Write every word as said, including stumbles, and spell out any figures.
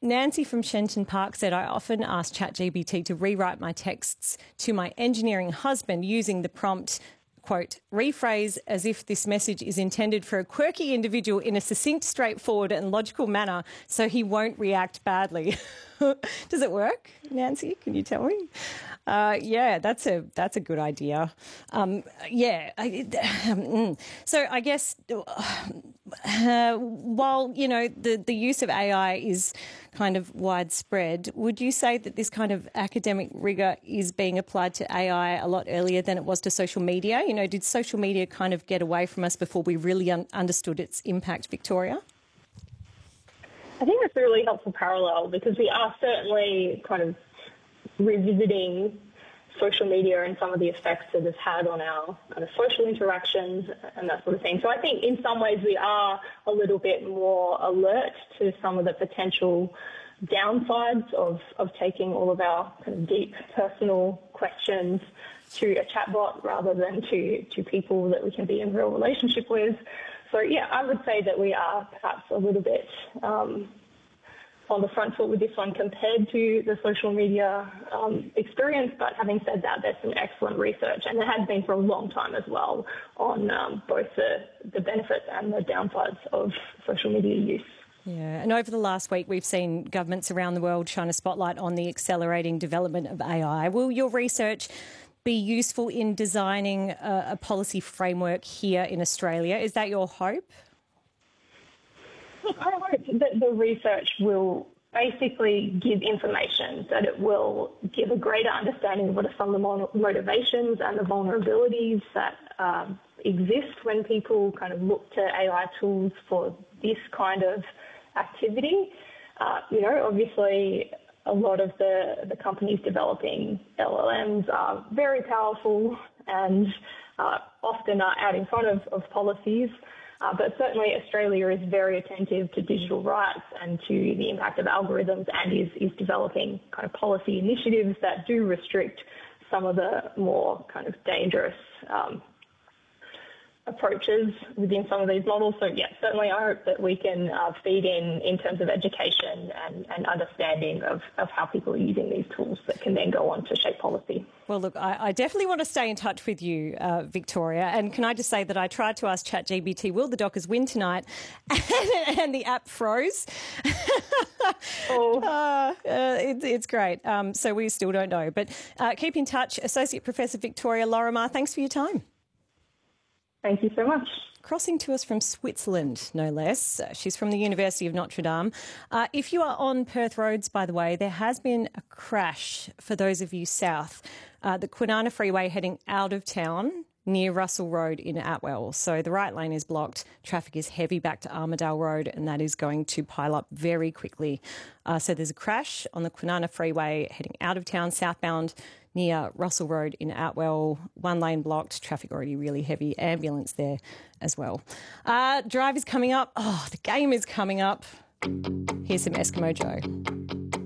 Nancy from Shenton Park said, I often ask ChatGPT to rewrite my texts to my engineering husband using the prompt, quote, rephrase as if this message is intended for a quirky individual in a succinct, straightforward and logical manner so he won't react badly. Does it work, Nancy? Can you tell me? Uh, yeah, that's a that's a good idea. Um, yeah. I, um, so I guess uh, while, you know, the, the use of A I is kind of widespread, would you say that this kind of academic rigour is being applied to A I a lot earlier than it was to social media? You know, did social media kind of get away from us before we really un- understood its impact, Victoria? I think that's a really helpful parallel because we are certainly kind of revisiting social media and some of the effects that it's had on our kind of social interactions and that sort of thing. So I think in some ways we are a little bit more alert to some of the potential downsides of, of taking all of our kind of deep personal questions to a chatbot rather than to, to people that we can be in real relationship with. So, yeah, I would say that we are perhaps a little bit um, on the front foot with this one compared to the social media um, experience. But having said that, there's some excellent research, and there has been for a long time as well, on um, both the, the benefits and the downsides of social media use. Yeah, and over the last week, we've seen governments around the world shine a spotlight on the accelerating development of A I. Will your research be useful in designing a, a policy framework here in Australia? Is that your hope? Look, I hope that the research will basically give information, that it will give a greater understanding of what are some of the motivations and the vulnerabilities that um, exist when people kind of look to A I tools for this kind of activity. Uh, you know, obviously, a lot of the, the companies developing L L Ms are very powerful and uh, often are out in front of, of policies. Uh, but certainly Australia is very attentive to digital rights and to the impact of algorithms and is, is developing kind of policy initiatives that do restrict some of the more kind of dangerous um, approaches within some of these models. So, yeah, certainly I hope that we can uh, feed in in terms of education and, and understanding of, of how people are using these tools that can then go on to shape policy. Well, look, I, I definitely want to stay in touch with you, uh, Victoria. And can I just say that I tried to ask ChatGPT, will the Dockers win tonight? and, and the app froze. oh. uh, uh, it, it's great. Um, so we still don't know. But uh, keep in touch. Associate Professor Victoria Lorimer, thanks for your time. Thank you so much. Crossing to us from Switzerland, no less. Uh, she's from the University of Notre Dame. Uh, if you are on Perth roads, by the way, there has been a crash for those of you south. Uh, the Kwinana Freeway heading out of town near Russell Road in Atwell. So the right lane is blocked. Traffic is heavy back to Armidale Road, and that is going to pile up very quickly. Uh, so there's a crash on the Kwinana Freeway heading out of town southbound near Russell Road in Atwell. One lane blocked, traffic already really heavy, ambulance there as well. Uh, drive is coming up. Oh, the game is coming up. Here's some Eskimo Joe.